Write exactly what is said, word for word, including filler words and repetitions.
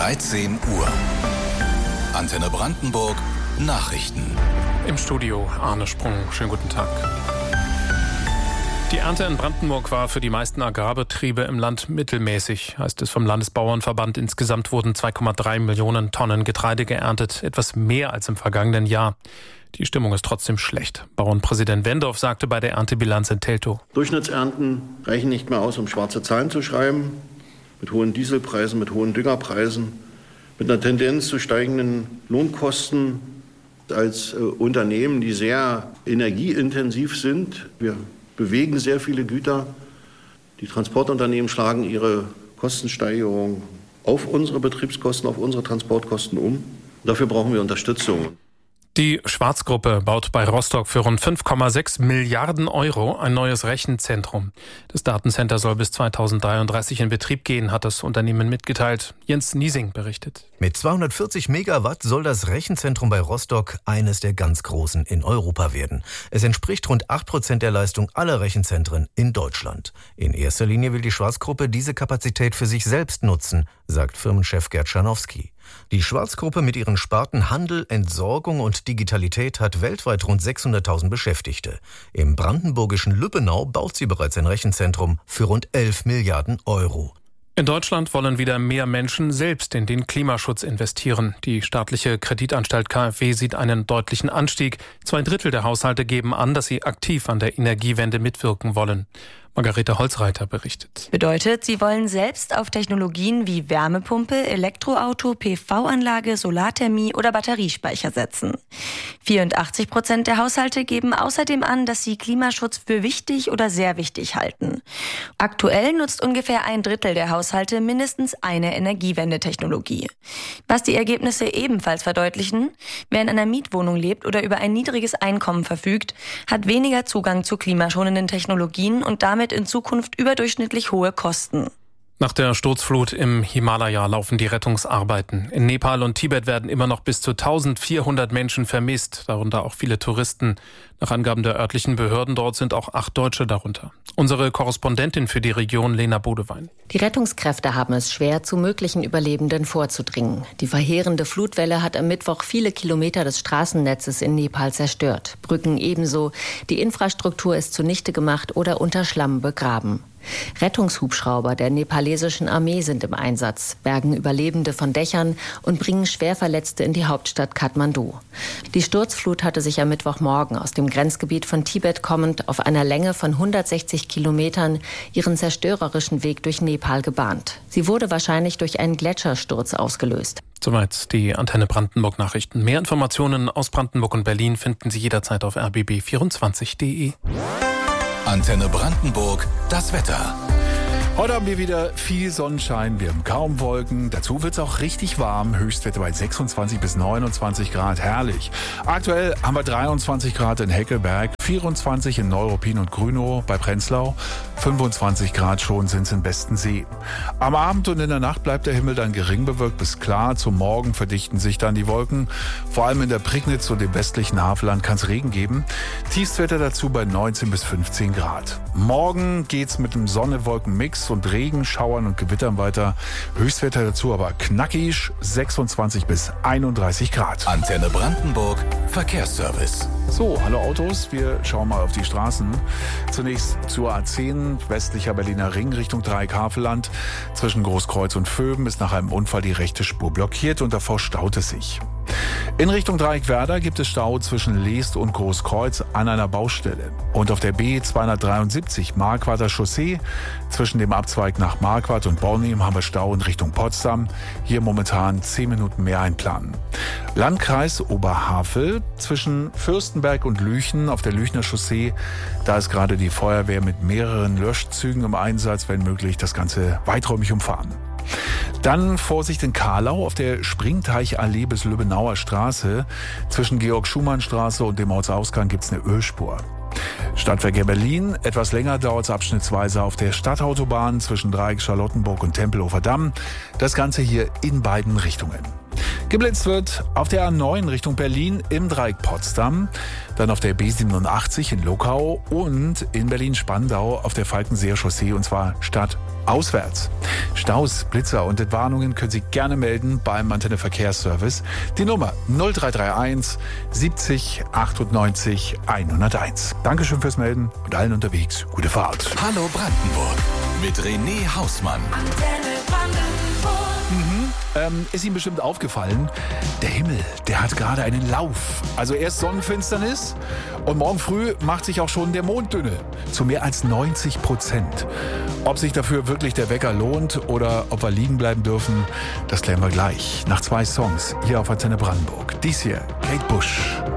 dreizehn Uhr. Antenne Brandenburg Nachrichten. Im Studio Arne Sprung. Schönen guten Tag. Die Ernte in Brandenburg war für die meisten Agrarbetriebe im Land mittelmäßig, heißt es vom Landesbauernverband. Insgesamt wurden zwei Komma drei Millionen Tonnen Getreide geerntet, etwas mehr als im vergangenen Jahr. Die Stimmung ist trotzdem schlecht. Bauernpräsident Wendorf sagte bei der Erntebilanz in Teltow: Durchschnittsernten reichen nicht mehr aus, um schwarze Zahlen zu schreiben. Mit hohen Dieselpreisen, mit hohen Düngerpreisen, mit einer Tendenz zu steigenden Lohnkosten als äh, Unternehmen, die sehr energieintensiv sind. Wir bewegen sehr viele Güter. Die Transportunternehmen schlagen ihre Kostensteigerung auf unsere Betriebskosten, auf unsere Transportkosten um. Dafür brauchen wir Unterstützung. Die Schwarz-Gruppe baut bei Rostock für rund fünf Komma sechs Milliarden Euro ein neues Rechenzentrum. Das Datencenter soll bis zweitausenddreiunddreißig in Betrieb gehen, hat das Unternehmen mitgeteilt. Jens Niesing berichtet. Mit zweihundertvierzig Megawatt soll das Rechenzentrum bei Rostock eines der ganz großen in Europa werden. Es entspricht rund acht Prozent der Leistung aller Rechenzentren in Deutschland. In erster Linie will die Schwarz-Gruppe diese Kapazität für sich selbst nutzen, sagt Firmenchef Gerd Scharnowski. Die Schwarz-Gruppe mit ihren Sparten Handel, Entsorgung und Digitalität hat weltweit rund sechshunderttausend Beschäftigte. Im brandenburgischen Lübbenau baut sie bereits ein Rechenzentrum für rund elf Milliarden Euro. In Deutschland wollen wieder mehr Menschen selbst in den Klimaschutz investieren. Die staatliche Kreditanstalt K f W sieht einen deutlichen Anstieg. Zwei Drittel der Haushalte geben an, dass sie aktiv an der Energiewende mitwirken wollen. Margarete Holzreiter berichtet. Bedeutet, sie wollen selbst auf Technologien wie Wärmepumpe, Elektroauto, P V-Anlage, Solarthermie oder Batteriespeicher setzen. vierundachtzig Prozent der Haushalte geben außerdem an, dass sie Klimaschutz für wichtig oder sehr wichtig halten. Aktuell nutzt ungefähr ein Drittel der Haushalte mindestens eine Energiewendetechnologie. Was die Ergebnisse ebenfalls verdeutlichen: Wer in einer Mietwohnung lebt oder über ein niedriges Einkommen verfügt, hat weniger Zugang zu klimaschonenden Technologien und damit in Zukunft überdurchschnittlich hohe Kosten. Nach der Sturzflut im Himalaya laufen die Rettungsarbeiten. In Nepal und Tibet werden immer noch bis zu eintausendvierhundert Menschen vermisst, darunter auch viele Touristen. Nach Angaben der örtlichen Behörden dort sind auch acht Deutsche darunter. Unsere Korrespondentin für die Region, Lena Bodewein. Die Rettungskräfte haben es schwer, zu möglichen Überlebenden vorzudringen. Die verheerende Flutwelle hat am Mittwoch viele Kilometer des Straßennetzes in Nepal zerstört. Brücken ebenso. Die Infrastruktur ist zunichte gemacht oder unter Schlamm begraben. Rettungshubschrauber der nepalesischen Armee sind im Einsatz, bergen Überlebende von Dächern und bringen Schwerverletzte in die Hauptstadt Kathmandu. Die Sturzflut hatte sich am Mittwochmorgen aus dem Grenzgebiet von Tibet kommend auf einer Länge von hundertsechzig Kilometern ihren zerstörerischen Weg durch Nepal gebahnt. Sie wurde wahrscheinlich durch einen Gletschersturz ausgelöst. Soweit die Antenne Brandenburg Nachrichten. Mehr Informationen aus Brandenburg und Berlin finden Sie jederzeit auf r b b vierundzwanzig punkt d e. Antenne Brandenburg, das Wetter. Heute haben wir wieder viel Sonnenschein, wir haben kaum Wolken. Dazu wird es auch richtig warm. Höchstwerte bei sechsundzwanzig bis neunundzwanzig Grad. Herrlich. Aktuell haben wir dreiundzwanzig Grad in Heckelberg, vierundzwanzig in Neuruppin und Grünow bei Prenzlau. fünfundzwanzig Grad schon sind es in Bestensee. Am Abend und in der Nacht bleibt der Himmel dann gering bewölkt bis klar. Zum Morgen verdichten sich dann die Wolken. Vor allem in der Prignitz und im westlichen Havelland kann es Regen geben. Tiefstwetter dazu bei neunzehn bis fünfzehn Grad. Morgen geht's mit dem Sonne-Wolken-Mix und Regen, Schauern und Gewittern weiter. Höchstwetter dazu aber knackig, sechsundzwanzig bis einunddreißig Grad. Antenne Brandenburg, Verkehrsservice. So, hallo Autos, wir schauen mal auf die Straßen. Zunächst zur A zehn, westlicher Berliner Ring Richtung Dreieck-Havelland. Zwischen Großkreuz und Vöben ist nach einem Unfall die rechte Spur blockiert und davor staut es sich. In Richtung Dreieck-Werder gibt es Stau zwischen Leest und Großkreuz an einer Baustelle. Und auf der B zweihundertdreiundsiebzig Marquarder Chaussee zwischen dem Abzweig nach Marquardt und Bornim haben wir Stau in Richtung Potsdam. Hier momentan zehn Minuten mehr einplanen. Landkreis Oberhavel zwischen Fürstenberg und Lüchen auf der Lüchner Chaussee. Da ist gerade die Feuerwehr mit mehreren Löschzügen im Einsatz, wenn möglich das Ganze weiträumig umfahren. Dann Vorsicht in Kahlau auf der Springteichallee bis Lübbenauer Straße. Zwischen Georg-Schumann-Straße und dem Ortsausgang gibt es eine Ölspur. Stadtverkehr Berlin. Etwas länger dauert es abschnittsweise auf der Stadtautobahn zwischen Dreieck Charlottenburg und Tempelhofer Damm. Das Ganze hier in beiden Richtungen. Geblitzt wird auf der A neun Richtung Berlin im Dreieck Potsdam, dann auf der B siebenundachtzig in Lokau und in Berlin-Spandau auf der Falkenseer Chaussee und zwar Stadt auswärts. Staus, Blitzer und Entwarnungen können Sie gerne melden beim Antenne Verkehrsservice. Die Nummer null drei drei eins siebzig achtundneunzig hunderteins. Dankeschön fürs Melden und allen unterwegs gute Fahrt. Hallo Brandenburg mit René Hausmann. Antenne Brandenburg. Mhm. Ähm, ist Ihnen bestimmt aufgefallen, der Himmel, der hat gerade einen Lauf. Also erst Sonnenfinsternis und morgen früh macht sich auch schon der Mond dünne. Zu mehr als neunzig Prozent. Ob sich dafür wirklich der Wecker lohnt oder ob wir liegen bleiben dürfen, das klären wir gleich. Nach zwei Songs hier auf Antenne Brandenburg. Dies hier, Kate Bush.